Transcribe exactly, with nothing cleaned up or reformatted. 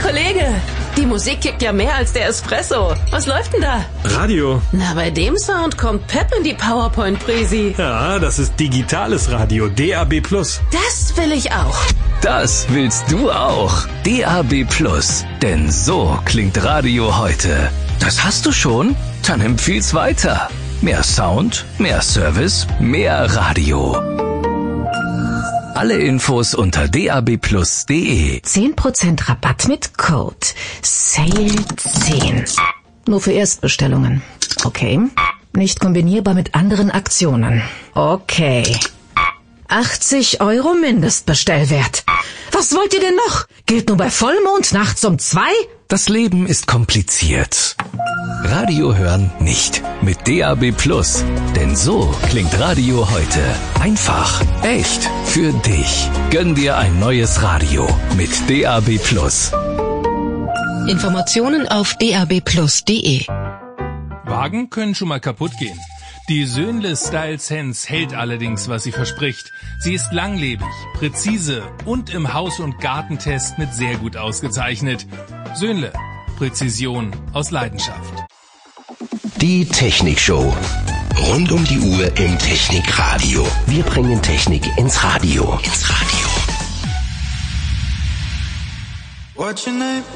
Kollege, die Musik kickt ja mehr als der Espresso. Was läuft denn da? Radio. Na, bei dem Sound kommt Pep in die PowerPoint-Präsi. Ja, das ist digitales Radio, D A B plus. Das will ich auch. Das willst du auch. D A B plus. Denn so klingt Radio heute. Das hast du schon? Dann empfiehl's weiter. Mehr Sound, mehr Service, mehr Radio. Alle Infos unter d a b plus punkt d e. zehn Prozent Rabatt mit Code Sale zehn. Nur für Erstbestellungen. Okay. Nicht kombinierbar mit anderen Aktionen. Okay. achtzig Euro Mindestbestellwert. Was wollt ihr denn noch? Gilt nur bei Vollmond nachts um zwei? Das Leben ist kompliziert. Radio hören nicht. Mit D A B plus. Denn so klingt Radio heute. Einfach, echt, für dich. Gönn dir ein neues Radio mit D A B plus. Informationen auf d a b plus punkt d e. Wagen können schon mal kaputt gehen. Die Söhnle Style Sense hält allerdings, was sie verspricht. Sie ist langlebig, präzise und im Haus- und Gartentest mit sehr gut ausgezeichnet. Söhnle, Präzision aus Leidenschaft. Die Technikshow. Rund um die Uhr im Technikradio. Wir bringen Technik ins Radio. Ins Radio. What's your name?